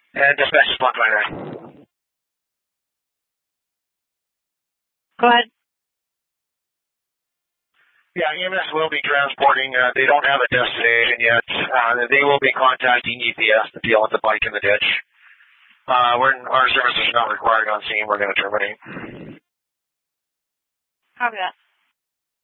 And dispatch is Blackliner. Go ahead. Yeah, EMS will be transporting. They don't have a destination yet. They will be contacting EPS to deal with the bike in the ditch. Our services are not required on scene. We're going to terminate. Copy that.